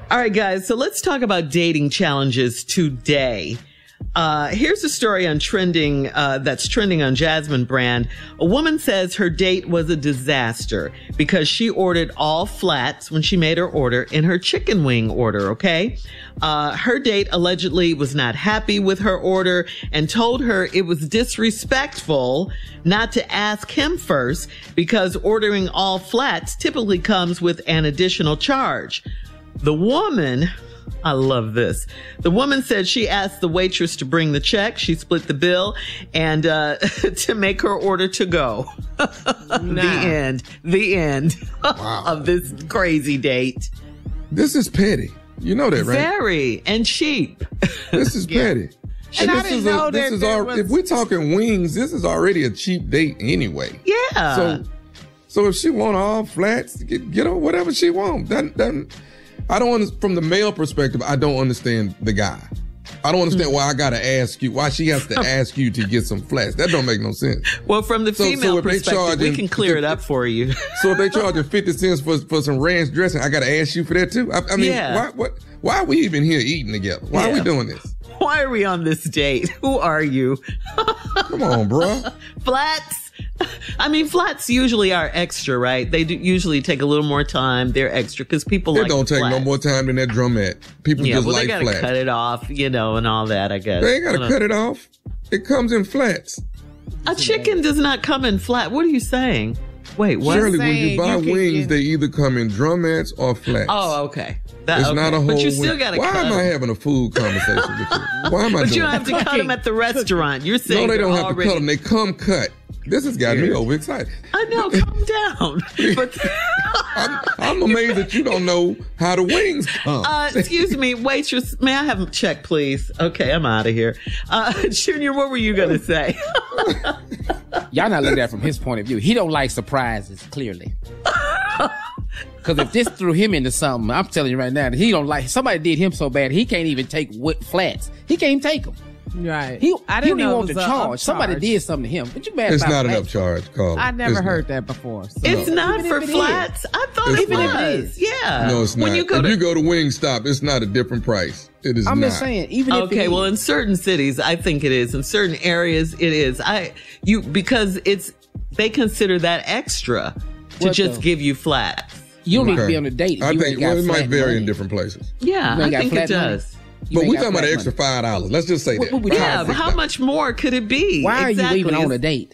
All right, guys. So let's talk about dating challenges today. Here's a story on that's trending on Jasmine Brand. A woman says her date was a disaster because she ordered all flats when she made her order in her chicken wing order. Okay. Her date allegedly was not happy with her order and told her it was disrespectful not to ask him first because ordering all flats typically comes with an additional charge. The woman, I love this. The woman said she asked the waitress to bring the check. She split the bill and to make her order to go. The end of this crazy date. This is petty. You know that, right? Very, and cheap. This is petty. And I didn't know that if we're talking wings, this is already a cheap date anyway. Yeah. So if she want all flats, get her whatever she want. I don't from the male perspective, I don't understand the guy. I don't understand why I gotta ask you, why she has to ask you to get some flats. That don't make no sense. Well, from the female perspective, we can clear it up for you. So if they charging 50 cents for some ranch dressing, I gotta ask you for that too? I mean, why are we even here eating together? Why are we doing this? Why are we on this date? Who are you? Come on, bro. Flats. I mean, flats usually are extra, right? They do usually take a little more time. They're extra because people like don't take flats. no more time than that drumette. People just like flats. They gotta cut it off, and all that, I guess. They ain't gotta cut it off. It comes in flats. A chicken does not come in flat. What are you saying? Wait, what? Shirley, when you buy wings, they either come in drumettes or flats. Oh, okay. It's not a whole But you still got to cut them. Why am I having a food conversation with you? Why am I doing But you don't have to cut them at the restaurant. You're saying no, they don't have to cut them. They come cut. This has got me overexcited. I know, calm down. But I'm amazed that you don't know how the wings come. Excuse me, waitress, may I have a check, please? Okay, I'm out of here. Junior, what were you going to say? Y'all not looking at it from his point of view. He don't like surprises, clearly. Because if this threw him into something, I'm telling you right now, he don't like. Somebody did him so bad, he can't even take flats. He can't even take them. Right. I didn't even want to charge. Somebody did something to him. But you mad it's about not enough charge, Carl. I never heard that before. So. It's not for flats. I thought it was. Yeah. No, it's not. If you go to Wingstop, it's not a different price. It is not. I'm just saying, even if okay, well, in certain cities, I think it is. In certain areas, it is. Because they consider that extra to give you flats. You don't need to be on a date. I think it might vary in different places. Yeah, I think it does. But we're talking about an extra $5. Let's just say that. Yeah, but how much more could it be? Why are you even on a date?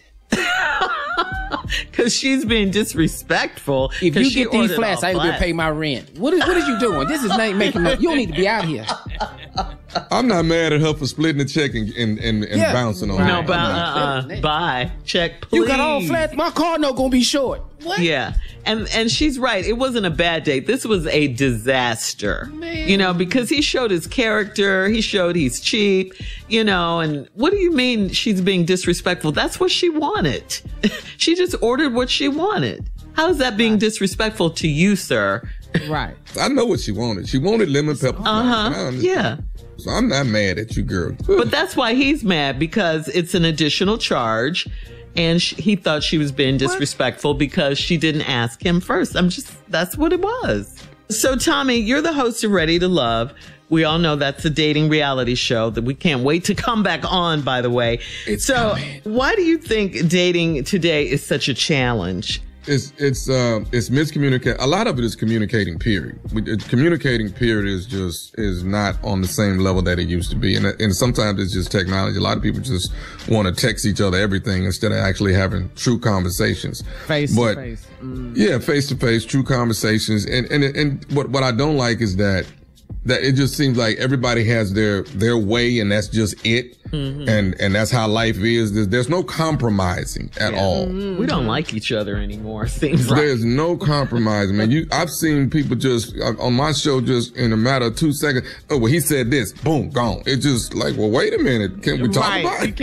Because she's being disrespectful. If you get these flats, I ain't gonna pay my rent. What is you doing? This is not making no. You don't need to be out here. I'm not mad at her for splitting the check and bouncing on it. No, bye. Check, please. You got all flats. My car no gonna be short. What? Yeah. And she's right. It wasn't a bad date. This was a disaster. Man. Because he showed his character. He showed he's cheap, and what do you mean she's being disrespectful? That's what she wanted. She just ordered what she wanted. How is that being disrespectful to you, sir? Right. I know what she wanted. She wanted lemon pepper. Yeah. So I'm not mad at you, girl. But that's why he's mad, because it's an additional charge. And he thought she was being disrespectful because she didn't ask him first. That's what it was. So, Tommy, you're the host of Ready to Love. We all know that's a dating reality show that we can't wait to come back on, by the way. Why do you think dating today is such a challenge? It's miscommunication. A lot of it is communicating, period. Communicating, period, is not on the same level that it used to be. And sometimes it's just technology. A lot of people just want to text each other everything instead of actually having true conversations. Face to face. Yeah, face to face, true conversations. And what I don't like is that it just seems like everybody has their way, and that's just it. Mm-hmm. And that's how life is. There's no compromising at all. We don't like each other anymore, seems like. There's no compromise, man. I've seen people just on my show, just in a matter of 2 seconds. Oh, well, he said this, boom, gone. It's just like, well, wait a minute. Can we talk about it?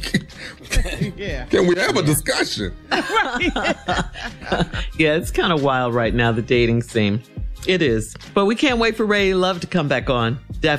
Can we have a discussion? Yeah, it's kind of wild right now, the dating scene. It is. But we can't wait for Ready to Love to come back on.